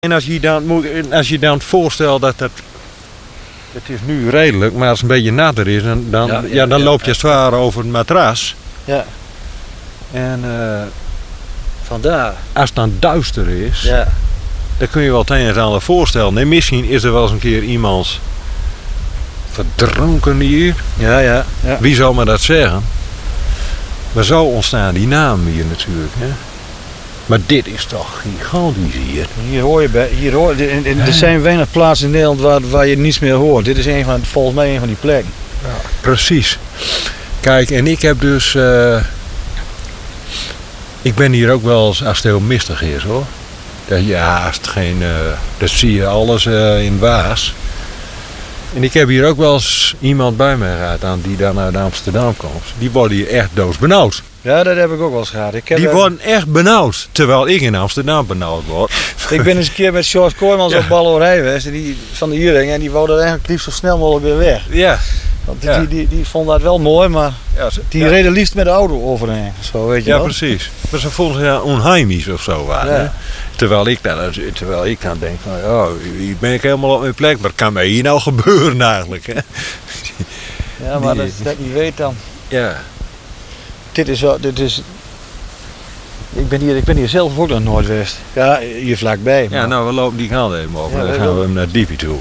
En als je dan voorstelt dat het is nu redelijk, maar als het een beetje natter is, dan loop je zwaar over het matras. Ja. En vandaar. als het dan duister is, Ja. dan kun je wel het een en het ander voorstellen. En misschien is er wel eens een keer iemand verdronken hier. Ja. Wie zou me dat zeggen? Maar zo ontstaan die namen hier natuurlijk. Hè? Maar dit is toch gigantisch hier. Hier hoor je bij. Er zijn weinig plaatsen in Nederland waar je niets meer hoort. Dit is volgens mij een van die plekken. Ja, precies. Kijk, en ik heb dus... ik ben hier ook wel eens, als het heel mistig is hoor. Ja, als het geen... dat zie je alles in Waas. En ik heb hier ook wel eens iemand bij mij gehad die dan uit Amsterdam komt. Die worden hier echt doodsbenauwd. Ja, dat heb ik ook wel eens gehad. Die worden echt benauwd. Terwijl ik in Amsterdam benauwd word. Ik ben eens een keer met George Kooijmans op Ballerij geweest. Van de Iering. En die wou er eigenlijk liefst zo snel mogelijk weer weg. Ja. Want die vond dat wel mooi, maar die reden liefst met de auto overheen. Zo, weet je wel. Precies. Maar ze vonden zich onheimisch of zo. Ja. Terwijl ik dan denk van, hier ben ik helemaal op mijn plek. Wat kan mij hier nou gebeuren eigenlijk? Hè? Ja, maar dat niet weet dan. Ja. Dit is... Ik ben hier zelf ook nog nooit geweest. Ja, hier vlakbij. Maar... Ja, nou we lopen die kant even over. Dan gaan we hem naar Diepie toe.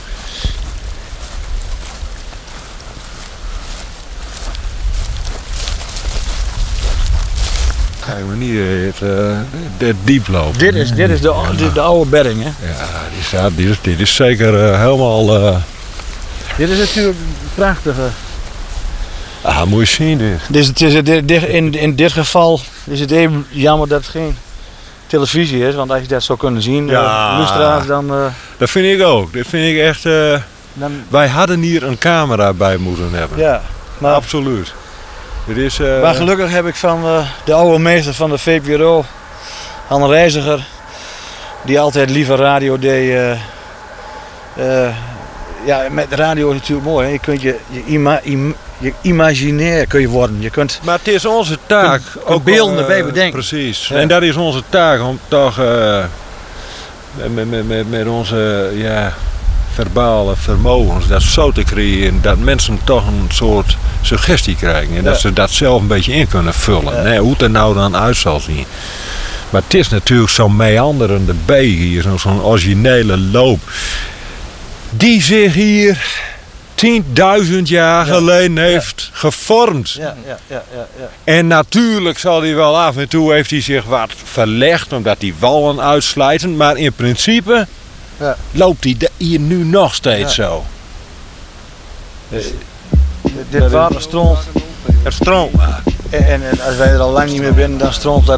Kijk maar niet het diep lopen. Dit is de oude bedding, hè? Ja, dit is zeker helemaal... Dit is natuurlijk prachtig. moet je zien dit. In dit geval is het even jammer dat het geen televisie is. Want als je dat zou kunnen zien, lustra's, dan... Dat vind ik ook. Dat vind ik echt... Wij hadden hier een camera bij moeten hebben. Ja, maar... Absoluut. Maar gelukkig heb ik van de oude meester van de VPRO, Han Reiziger, die altijd liever radio deed. Met radio is het natuurlijk mooi. Hè? Je kunt je imaginair kun je worden. Je kunt, maar het is onze taak. Ook beelden erbij bedenken. Precies. Ja. En dat is onze taak om toch met onze verbale vermogens dat zo te creëren dat mensen toch een soort suggestie krijgen. En dat ze dat zelf een beetje in kunnen vullen. Ja. Nee, hoe het er nou dan uit zal zien. Maar het is natuurlijk zo'n meanderende beek hier. Zo'n originele loop. Die zich hier 10.000 jaar geleden heeft gevormd. Ja. En natuurlijk zal hij wel af en toe heeft hij zich wat verlegd omdat die wallen uitslijten. Maar in principe loopt hij hier nu nog steeds zo. Dit water stroomt. Het stroomt. En als wij er al lang niet meer binnen, dan stroomt dat